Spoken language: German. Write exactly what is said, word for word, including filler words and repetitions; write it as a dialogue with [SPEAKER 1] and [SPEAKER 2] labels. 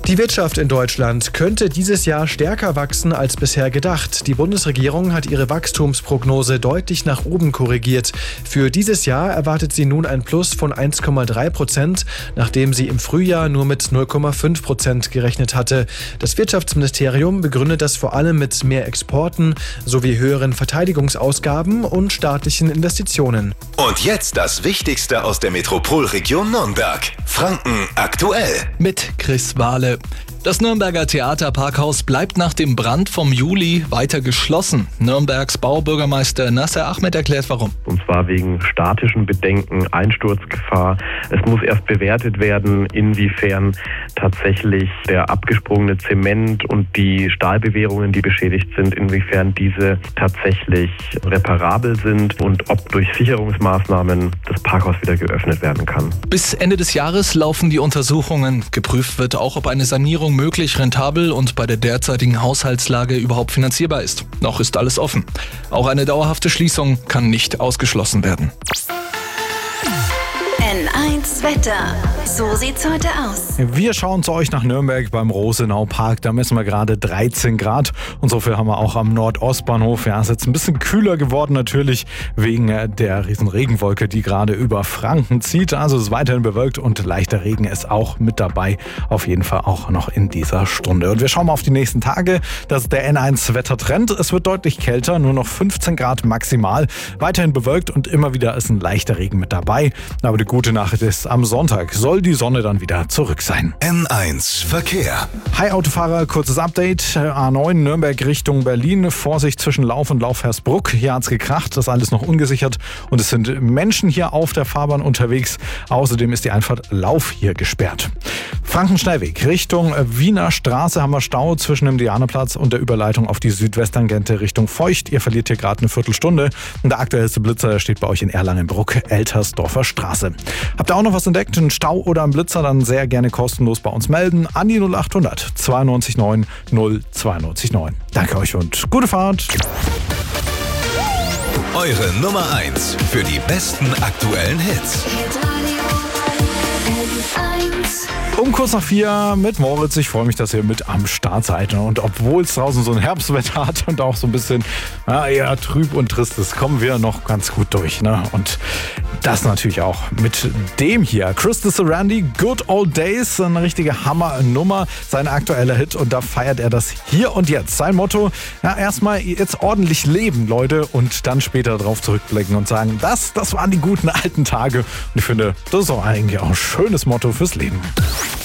[SPEAKER 1] Die Wirtschaft in Deutschland könnte dieses Jahr stärker wachsen als bisher gedacht. Die Bundesregierung hat ihre Wachstumsprognose deutlich nach oben korrigiert. Für dieses Jahr erwartet sie nun ein Plus von eins Komma drei Prozent, nachdem sie im Frühjahr nur mit null Komma fünf Prozent gerechnet hatte. Das Wirtschaftsministerium begründet das vor allem mit mehr Exporten sowie höheren Verteidigungsausgaben und staatlichen Investitionen.
[SPEAKER 2] Und jetzt das Wichtigste aus der Metropolregion Nürnberg. Franken aktuell.
[SPEAKER 3] Mit Chris Wahle. Das Nürnberger Theaterparkhaus bleibt nach dem Brand vom Juli weiter geschlossen. Nürnbergs Baubürgermeister Nasser Ahmed erklärt warum.
[SPEAKER 4] Und zwar wegen statischen Bedenken, Einsturzgefahr. Es muss erst bewertet werden, inwiefern tatsächlich der abgesprungene Zement und die Stahlbewehrungen, die beschädigt sind, inwiefern diese tatsächlich reparabel sind und ob durch Sicherungsmaßnahmen das Parkhaus wieder geöffnet werden kann.
[SPEAKER 3] Bis Ende des Jahres laufen die Untersuchungen. Geprüft wird auch, ob eine Sanierung möglich, rentabel und bei der derzeitigen Haushaltslage überhaupt finanzierbar ist. Noch ist alles offen. Auch eine dauerhafte Schließung kann nicht ausgeschlossen werden.
[SPEAKER 5] N eins Wetter. So sieht's heute aus.
[SPEAKER 6] Wir schauen zu euch nach Nürnberg beim Rosenau-Park. Da messen wir gerade dreizehn Grad. Und so viel haben wir auch am Nordostbahnhof. Ja, es ist jetzt ein bisschen kühler geworden natürlich wegen der riesen Regenwolke, die gerade über Franken zieht. Also es ist weiterhin bewölkt und leichter Regen ist auch mit dabei. Auf jeden Fall auch noch in dieser Stunde. Und wir schauen mal auf die nächsten Tage. Das ist der N eins Wettertrend. Es wird deutlich kälter, nur noch fünfzehn Grad maximal. Weiterhin bewölkt und immer wieder ist ein leichter Regen mit dabei. Aber die gute Nachricht ist, am Sonntag soll die Sonne dann wieder zurück sein.
[SPEAKER 2] N eins Verkehr.
[SPEAKER 6] Hi Autofahrer, kurzes Update. A neun Nürnberg Richtung Berlin. Vorsicht zwischen Lauf und Laufhersbruck. Hier hat's gekracht, das ist alles noch ungesichert. Und es sind Menschen hier auf der Fahrbahn unterwegs. Außerdem ist die Einfahrt Lauf hier gesperrt. Frankenschnellweg Richtung Wiener Straße haben wir Stau zwischen dem Dianeplatz und der Überleitung auf die Südwesttangente Richtung Feucht. Ihr verliert hier gerade eine Viertelstunde. Und der aktuellste Blitzer steht bei euch in Erlangenbruck, Eltersdorfer Straße. Habt ihr auch noch was entdeckt, einen Stau oder einen Blitzer, dann sehr gerne kostenlos bei uns melden an die null acht hundert zweiundneunzig neun null zweiundneunzig neun. Danke euch und gute Fahrt.
[SPEAKER 2] Eure Nummer eins für die besten aktuellen Hits.
[SPEAKER 6] Um kurz nach vier mit Moritz. Ich freue mich, dass ihr mit am Start seid. Und obwohl es draußen so ein Herbstwetter hat und auch so ein bisschen ja, eher trüb und trist ist, kommen wir noch ganz gut durch. Ne? Und das natürlich auch mit dem hier. Chris Sarandon, Good Old Days, eine richtige Hammernummer. Sein aktueller Hit und da feiert er das hier und jetzt. Sein Motto, ja, erstmal jetzt ordentlich leben, Leute, und dann später drauf zurückblicken und sagen, das, das waren die guten alten Tage. Und ich finde, das ist auch eigentlich auch ein schönes Motto fürs Leben.